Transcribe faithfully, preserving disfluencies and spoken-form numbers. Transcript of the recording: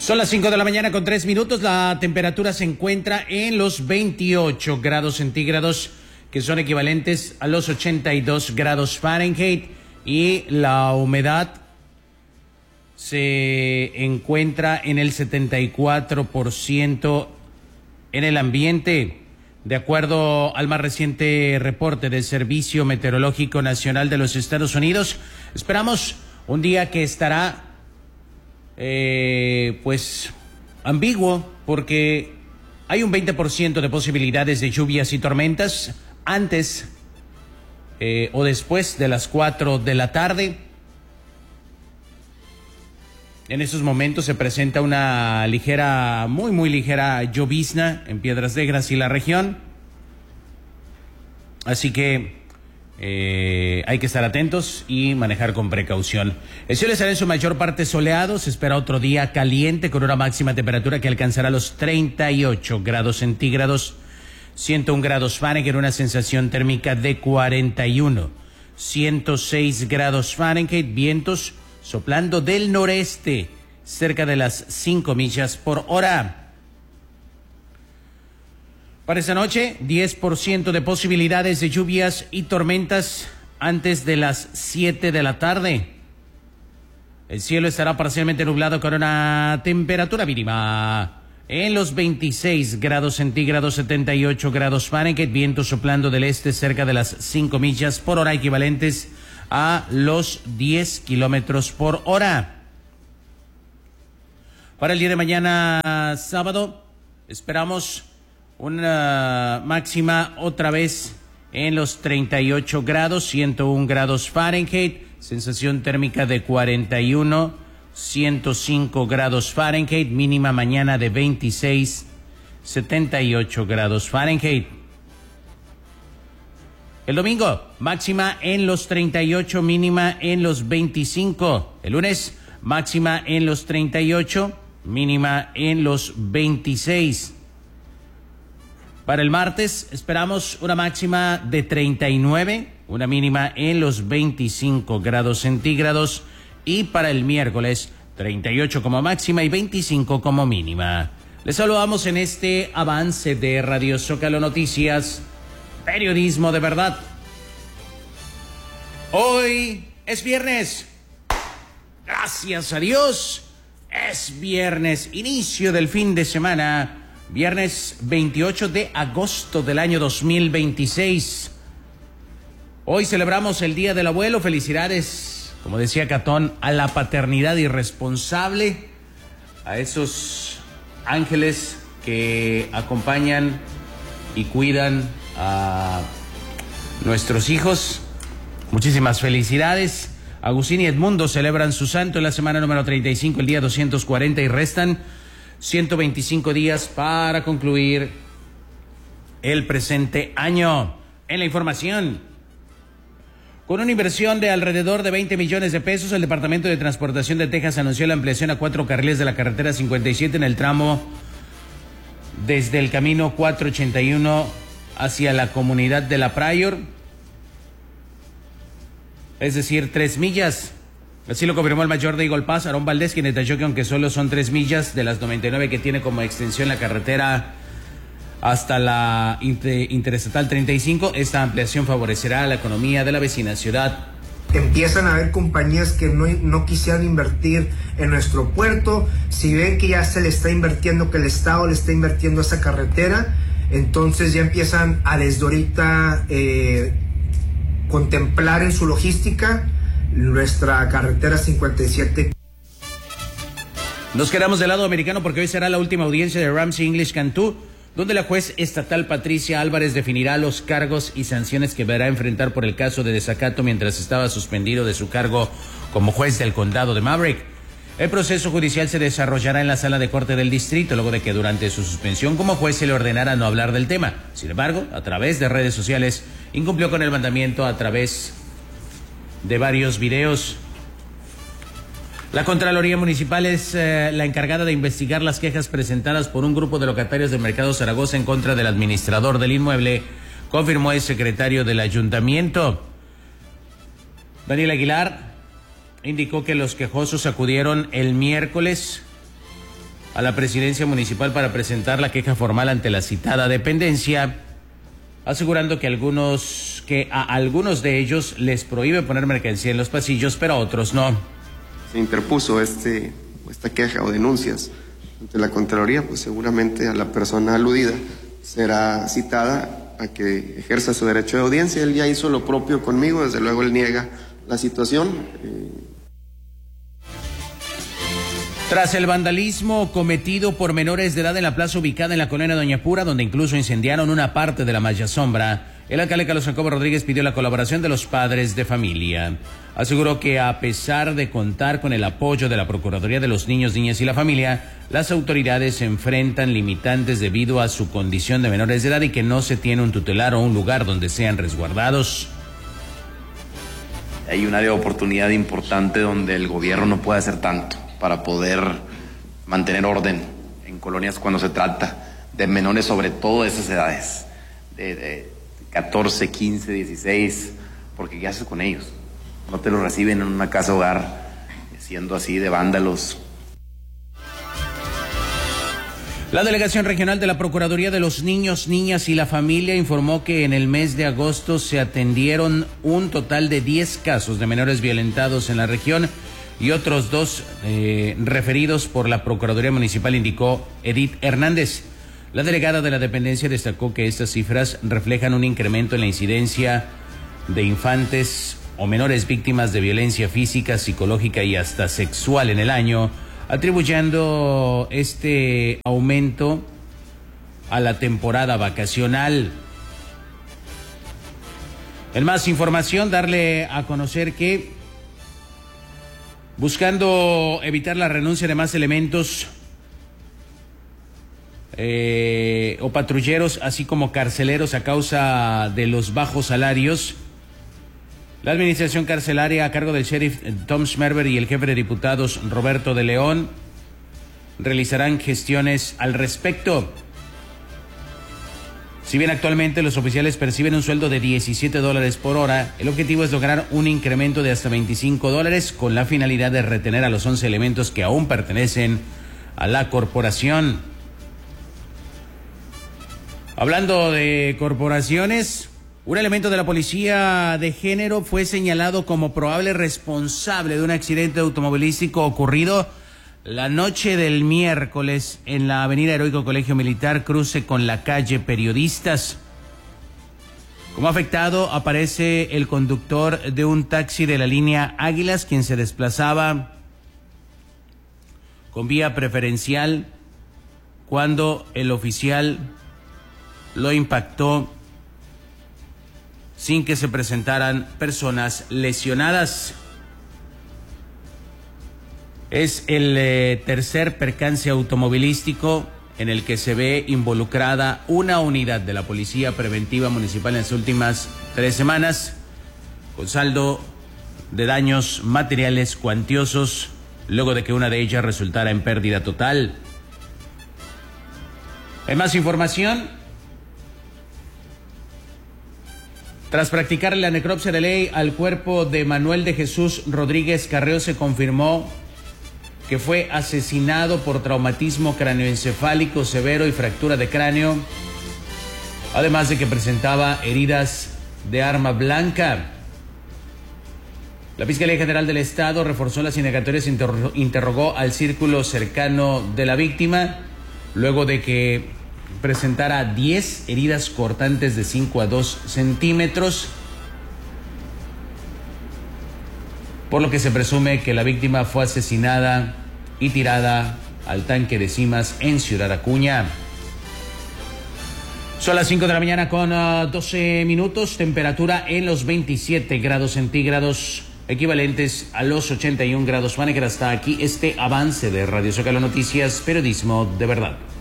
Son las cinco de la mañana con tres minutos. La temperatura se encuentra en los veintiocho grados centígrados, que son equivalentes a los ochenta y dos grados Fahrenheit. Y la humedad se encuentra en el setenta y cuatro por ciento en el ambiente. De acuerdo al más reciente reporte del Servicio Meteorológico Nacional de los Estados Unidos, esperamos un día que estará Eh, pues ambiguo, porque hay un veinte por ciento de posibilidades de lluvias y tormentas antes eh, o después de las cuatro de la tarde. En estos momentos se presenta una ligera, muy muy ligera llovizna en Piedras Negras y la región, así que Eh, hay que estar atentos y manejar con precaución. El cielo estará en su mayor parte soleado. Se espera otro día caliente con una máxima temperatura que alcanzará los treinta y ocho grados centígrados, ciento un grados Fahrenheit, una sensación térmica de cuarenta y uno, ciento seis grados Fahrenheit, vientos soplando del noreste cerca de las cinco millas por hora. Para esta noche, diez por ciento de posibilidades de lluvias y tormentas antes de las siete de la tarde. El cielo estará parcialmente nublado con una temperatura mínima en los veintiséis grados centígrados, setenta y ocho grados Fahrenheit, viento soplando del este cerca de las cinco millas por hora, equivalentes a los diez kilómetros por hora. Para el día de mañana, sábado, esperamos una máxima otra vez en los treinta y ocho grados, ciento un grados Fahrenheit, sensación térmica de cuarenta y uno, ciento cinco grados Fahrenheit, mínima mañana de veintiséis, setenta y ocho grados Fahrenheit. El domingo, máxima en los treinta y ocho, mínima en los veinticinco. El lunes, máxima en los treinta y ocho, mínima en los veintiséis. Para el martes esperamos una máxima de treinta y nueve, una mínima en los veinticinco grados centígrados, y para el miércoles treinta y ocho como máxima y veinticinco como mínima. Les saludamos en este avance de Radio Zócalo Noticias, periodismo de verdad. Hoy es viernes. Gracias a Dios, es viernes, inicio del fin de semana. Viernes veintiocho de agosto del año dos mil veintiséis. Hoy celebramos el Día del Abuelo. Felicidades, como decía Catón, a la paternidad irresponsable, a esos ángeles que acompañan y cuidan a nuestros hijos. Muchísimas felicidades. Agustín y Edmundo celebran su santo en la semana número treinta y cinco, el día doscientos cuarenta, y restan ciento veinticinco días para concluir el presente año. En la información, con una inversión de alrededor de veinte millones de pesos, el Departamento de Transportación de Texas anunció la ampliación a cuatro carriles de la carretera cincuenta y siete en el tramo desde el camino cuatrocientos ochenta y uno hacia la comunidad de La Pryor, es decir, tres millas. Así lo confirmó el mayor de Eagle Pass, Aarón Valdés, quien detalló que aunque solo son tres millas de las noventa y nueve que tiene como extensión la carretera hasta la inter Interestatal treinta y cinco, esta ampliación favorecerá a la economía de la vecina ciudad. Empiezan a haber compañías que no, no quisieran invertir en nuestro puerto. Si ven que ya se le está invirtiendo, que el Estado le está invirtiendo a esa carretera, entonces ya empiezan a desde ahorita eh, contemplar en su logística nuestra carretera cincuenta y siete. Nos quedamos del lado americano porque hoy será la última audiencia de Ramsey English Cantú, donde la juez estatal Patricia Álvarez definirá los cargos y sanciones que deberá enfrentar por el caso de desacato mientras estaba suspendido de su cargo como juez del condado de Maverick. El proceso judicial se desarrollará en la sala de corte del distrito, luego de que durante su suspensión como juez se le ordenara no hablar del tema. Sin embargo, a través de redes sociales, incumplió con el mandamiento a través de varios videos. La Contraloría Municipal es eh, la encargada de investigar las quejas presentadas por un grupo de locatarios del Mercado Zaragoza en contra del administrador del inmueble, confirmó el secretario del ayuntamiento. Daniel Aguilar indicó que los quejosos acudieron el miércoles a la presidencia municipal para presentar la queja formal ante la citada dependencia, asegurando que algunos que a algunos de ellos les prohíbe poner mercancía en los pasillos, pero a otros no. Se interpuso este, esta queja o denuncias ante la Contraloría, pues seguramente a la persona aludida será citada a que ejerza su derecho de audiencia. Él ya hizo lo propio conmigo, desde luego él niega la situación. Eh, Tras el vandalismo cometido por menores de edad en la plaza ubicada en la colonia Doña Pura, donde incluso incendiaron una parte de la malla sombra, el alcalde Carlos Jacobo Rodríguez pidió la colaboración de los padres de familia. Aseguró que a pesar de contar con el apoyo de la Procuraduría de los Niños, Niñas y la Familia, las autoridades enfrentan limitantes debido a su condición de menores de edad y que no se tiene un tutelar o un lugar donde sean resguardados. Hay un área de oportunidad importante donde el gobierno no puede hacer tanto para poder mantener orden en colonias cuando se trata de menores, sobre todo de esas edades, de, de catorce, quince, dieciséis, porque ¿qué haces con ellos? No te los reciben en una casa hogar siendo así de vándalos. La Delegación Regional de la Procuraduría de los Niños, Niñas y la Familia informó que en el mes de agosto se atendieron un total de diez casos de menores violentados en la región y otros dos eh, referidos por la Procuraduría Municipal, indicó Edith Hernández. La delegada de la dependencia destacó que estas cifras reflejan un incremento en la incidencia de infantes o menores víctimas de violencia física, psicológica y hasta sexual en el año, atribuyendo este aumento a la temporada vacacional. En más información, darle a conocer que buscando evitar la renuncia de más elementos eh, o patrulleros, así como carceleros a causa de los bajos salarios, la administración carcelaria a cargo del sheriff Tom Schmerber y el jefe de diputados Roberto de León realizarán gestiones al respecto. Si bien actualmente los oficiales perciben un sueldo de diecisiete dólares por hora, el objetivo es lograr un incremento de hasta veinticinco dólares con la finalidad de retener a los once elementos que aún pertenecen a la corporación. Hablando de corporaciones, un elemento de la Policía de Género fue señalado como probable responsable de un accidente automovilístico ocurrido la noche del miércoles en la avenida Heroico Colegio Militar, cruce con la calle Periodistas. Como afectado aparece el conductor de un taxi de la línea Águilas, quien se desplazaba con vía preferencial cuando el oficial lo impactó sin que se presentaran personas lesionadas. Es el eh, tercer percance automovilístico en el que se ve involucrada una unidad de la Policía Preventiva Municipal en las últimas tres semanas, con saldo de daños materiales cuantiosos, luego de que una de ellas resultara en pérdida total. Hay más información. Tras practicar la necropsia de ley al cuerpo de Manuel de Jesús Rodríguez Carreo, se confirmó que fue asesinado por traumatismo cráneoencefálico severo y fractura de cráneo, además de que presentaba heridas de arma blanca. La Fiscalía General del Estado reforzó las indagatorias e interro- interrogó al círculo cercano de la víctima, luego de que presentara diez heridas cortantes de cinco a dos centímetros, por lo que se presume que la víctima fue asesinada y tirada al tanque de Cimas en Ciudad Acuña. Son las cinco de la mañana con uh, doce minutos, temperatura en los veintisiete grados centígrados, equivalentes a los ochenta y un grados Fahrenheit. Hasta aquí este avance de Radio Zócalo Noticias, periodismo de verdad.